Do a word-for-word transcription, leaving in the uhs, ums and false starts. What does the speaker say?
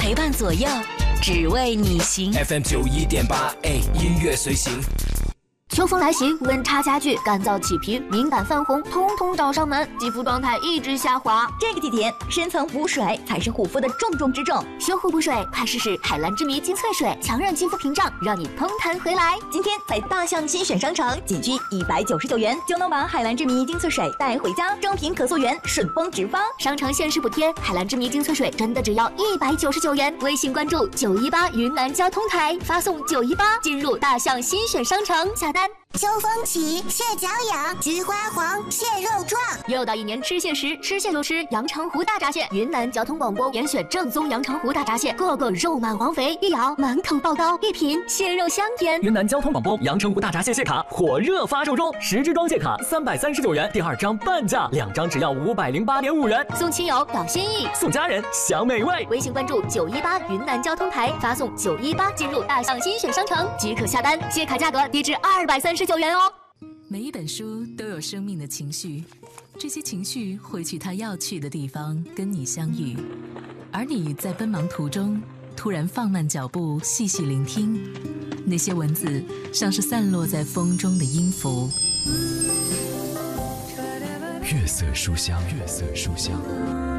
陪伴左右，只为你行。 F M 九一点八 A 音乐随行。 秋风来袭，温差加剧，干燥起皮，敏感泛红，通通找上门，肌肤状态一直下滑。 这个季节，深层补水才是护肤的重中之重。 修护补水，快试试海蓝之谜精粹水，强韧肌肤屏障，让你通弹回来。 今天在大象新选商城，仅需一百九十九元就能把海蓝之谜精粹水带回家，正品可溯源，顺丰直发。 商城限时补贴，海蓝之谜精粹水真的只要一百九十九元。微信关注九一八云南交通台，发送九一八进入大象新选商城下单。 秋风起，蟹脚痒，菊花黄，蟹肉壮。 又到一年吃蟹时，吃蟹就吃阳澄湖大闸蟹。云南交通广播严选正宗阳澄湖大闸蟹，个个肉满黄肥，一咬满口爆刀，一品蟹肉香甜。 云南交通广播阳澄湖大闸蟹蟹卡火热发售中，十支装蟹卡三百三十九元，第二张半价，两张只要五百零八点五元。 送亲友表心意， 送家人享美味。 微信关注九一八云南交通台，发送九一八进入大象新选商城即可下单，蟹卡价格低至二百三十九元哦。 每一本书都有生命的情绪，这些情绪会去它要去的地方跟你相遇，而你在奔忙途中突然放慢脚步，细细聆听，那些文字像是散落在风中的音符。 月色书香，月色书香。